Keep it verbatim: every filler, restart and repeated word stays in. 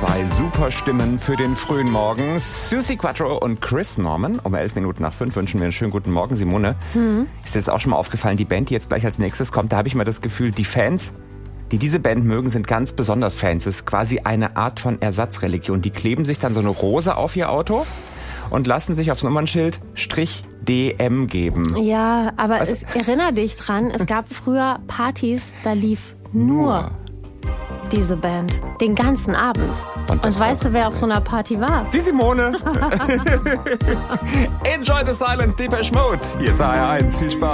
Zwei super Stimmen für den frühen Morgen. Suzi Quatro und Chris Norman. Um elf Minuten nach fünf wünschen wir einen schönen guten Morgen, Simone. Mhm. Ist dir das auch schon mal aufgefallen, die Band, die jetzt gleich als nächstes kommt, da habe ich mal das Gefühl, die Fans, die diese Band mögen, sind ganz besonders Fans. Es ist quasi eine Art von Ersatzreligion. Die kleben sich dann so eine Rose auf ihr Auto und lassen sich aufs Nummernschild Strich D M geben. Ja, aber Was? es, erinner dich dran, es gab früher Partys, da lief nur, nur. diese Band. Den ganzen Abend. Und, Und weißt du, wer auf so einer Party war? Die Simone. Enjoy the Silence, Depeche Mode. Hier ist A R eins. Viel Spaß.